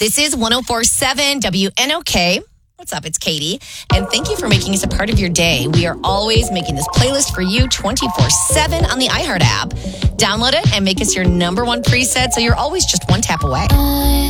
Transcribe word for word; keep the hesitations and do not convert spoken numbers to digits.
This is one oh four point seven W N O K. What's up? It's Katie. And thank you for making us a part of your day. We are always making this playlist for you twenty-four seven on the iHeart app. Download it and make us your number one preset so you're always just one tap away.